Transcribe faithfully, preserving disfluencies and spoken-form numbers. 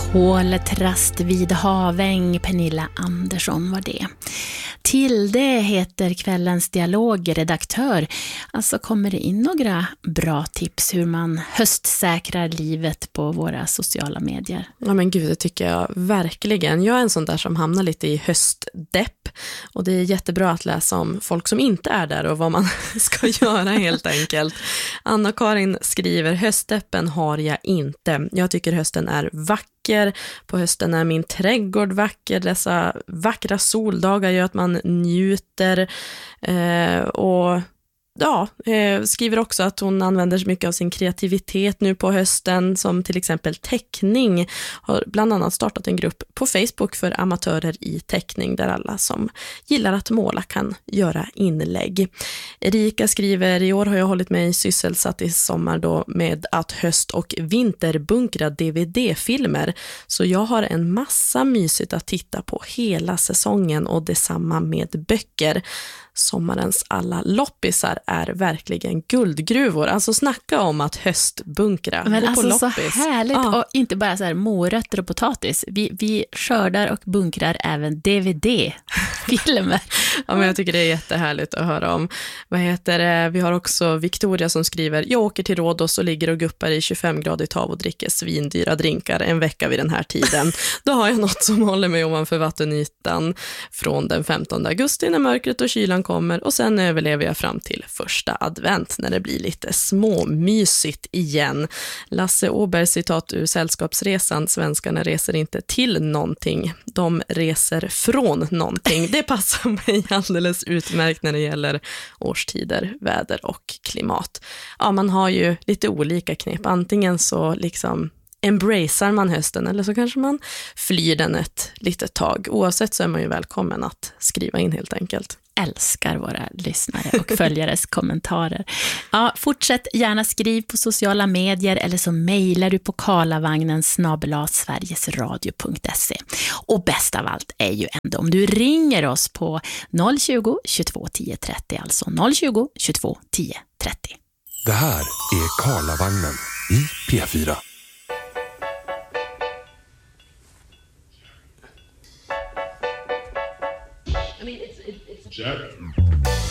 Håletrast vid Haväng, Pernilla Andersson var det. Tilde heter kvällens dialogredaktör. Alltså kommer det in några bra tips hur man höstsäkrar livet på våra sociala medier? Ja men gud, det tycker jag verkligen. Jag är en sån där som hamnar lite i höstdepp. Och det är jättebra att läsa om folk som inte är där och vad man ska göra helt enkelt. Anna-Karin skriver: höstdeppen har jag inte. Jag tycker hösten är vacker. På hösten är min trädgård vacker. Dessa vackra soldagar gör att man njuter. Eh, och ja, eh, skriver också att hon använder så mycket av sin kreativitet nu på hösten, som till exempel teckning. Har bland annat startat en grupp på Facebook för amatörer i teckning där alla som gillar att måla kan göra inlägg. Erika skriver: i år har jag hållit mig sysselsatt i sommar då med att höst- och vinterbunkra D V D-filmer. Så jag har en massa mysigt att titta på hela säsongen, och detsamma med böcker. Sommarens alla loppisar är verkligen guldgruvor. Alltså snacka om att höstbunkra. Men alltså på så loppis. härligt. Ja. Och inte bara så här morötter och potatis. Vi, vi skördar och bunkrar även D V D-filmer. Ja, men jag tycker det är jättehärligt att höra om. Vad heter det? Vi har också Victoria som skriver: jag åker till Rhodos och ligger och guppar i tjugofem gradigt hav och dricker svindyra drinkar en vecka vid den här tiden. Då har jag något som håller mig ovanför vattenytan från den femtonde augusti när mörkret och kylan kommer, och sen överlever jag fram till första advent när det blir lite småmysigt igen. Lasse Åberg citat ur Sällskapsresan: svenskarna reser inte till någonting, de reser från någonting. Det passar mig alldeles utmärkt när det gäller årstider, väder och klimat. Ja, man har ju lite olika knep. Antingen så liksom embracear man hösten, eller så kanske man flyr den ett litet tag. Oavsett så är man ju välkommen att skriva in helt enkelt. Älskar våra lyssnare och följares kommentarer. Ja, fortsätt gärna skriv på sociala medier, eller så mejlar du på karlavagnen snabel-a sverigesradio punkt se. Och bäst av allt är ju ändå om du ringer oss på noll tjugo, tjugotvå tio trettio, alltså noll tjugo, tjugotvå tio trettio. Det här är Karlavagnen i P fyra.